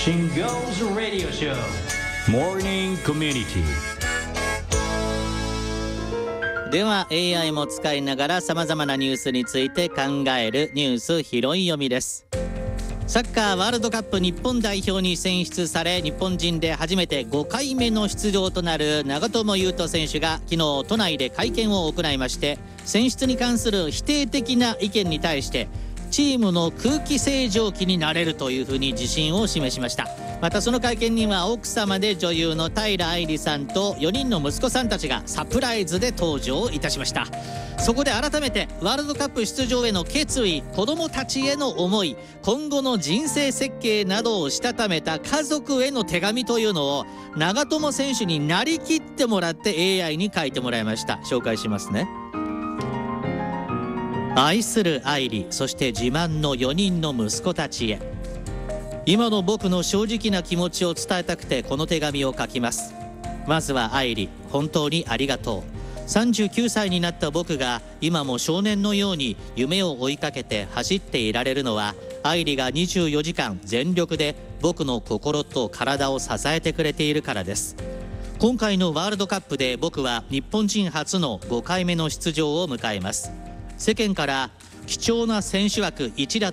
Shingo's Radio Show Morning Community。 では AI も使いながらさまざまなニュースについて考えるニュース拾い読みです。サッカーワールドカップ日本代表に選出され、日本人で初めて5回目の出場となる長友佑都選手が昨日都内で会見を行いまして、選出に関する否定的な意見に対してチームの空気清浄機になれるというふうに自信を示しました。またその会見には奥様で女優の平愛梨さんと4人の息子さんたちがサプライズで登場いたしました。そこで改めてワールドカップ出場への決意、子どもたちへの思い、今後の人生設計などをしたためた家族への手紙というのを長友選手になりきってもらって AI に書いてもらいました。紹介しますね。愛する愛梨、そして自慢の4人の息子たちへ、今の僕の正直な気持ちを伝えたくてこの手紙を書きます。まずは愛梨、本当にありがとう。39歳になった僕が今も少年のように夢を追いかけて走っていられるのは、愛梨が24時間全力で僕の心と体を支えてくれているからです。今回のワールドカップで僕は日本人初の5回目の出場を迎えます。世間から貴重な選手枠1だ